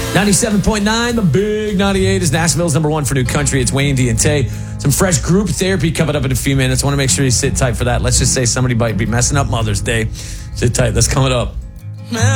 97.9, the big 98 is Nashville's number one for new country. It's Wayne D and Tay. Some fresh group therapy coming up in a few minutes. Want to make sure you sit tight for that. Let's just say somebody might be messing up Mother's Day. Sit tight. That's coming up.